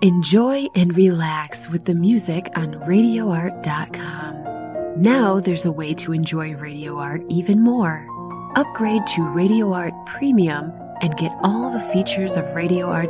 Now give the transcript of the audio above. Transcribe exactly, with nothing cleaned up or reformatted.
Enjoy and relax with the music on radio art dot com. Now there's a way to enjoy Radio Art even more. Upgrade to Radio Art Premium and get all the features of Radio Art's